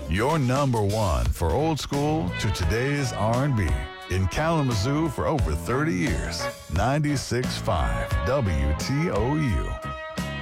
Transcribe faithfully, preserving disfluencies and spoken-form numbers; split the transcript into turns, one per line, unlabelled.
Your number one for old school to today's R and B. In Kalamazoo for over thirty years. ninety-six point five W T O U.